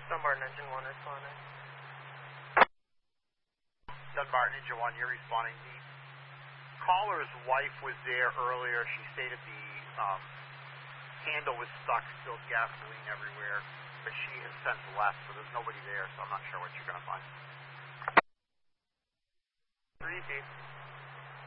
Dunbarton Engine 1 responding. Dunbarton Engine 1, you're responding. The caller's wife was there earlier. She stated the handle was stuck, spilled gasoline everywhere, but she has since left, so there's nobody there, so I'm not sure what you're going to find. 3EP.